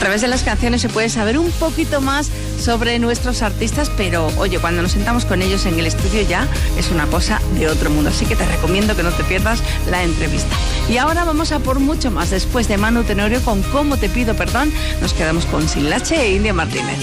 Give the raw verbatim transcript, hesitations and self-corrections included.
través de las canciones se puede saber un poquito más sobre nuestros artistas, pero oye, cuando nos sentamos con ellos en el estudio ya es una cosa de otro mundo, así que te recomiendo que no te pierdas la entrevista. Y ahora vamos a por mucho más. Después de Manu Tenorio con Cómo te pido perdón, nos quedamos con Sin Lache e India Martínez.